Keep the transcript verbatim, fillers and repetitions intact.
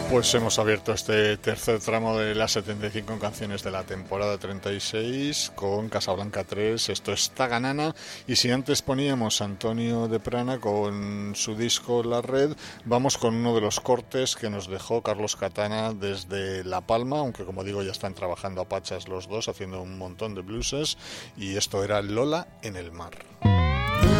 Pues hemos abierto este tercer tramo de las setenta y cinco canciones de la temporada treinta y seis con Casablanca tres, esto es Taganana, y si antes poníamos a Antonio de Prana con su disco La Red, vamos con uno de los cortes que nos dejó Carlos Catana desde La Palma, aunque como digo ya están trabajando a pachas los dos, haciendo un montón de blueses, y esto era Lola en el mar.